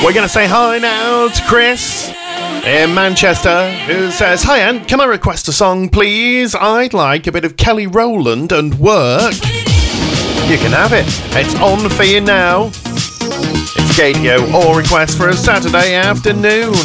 We're going to say hi now to Chris in Manchester, who says, "Hi Ant, can I request a song please? I'd like a bit of Kelly Rowland and Work." You can have it. It's on for you now. It's Gadio, or request for a Saturday afternoon.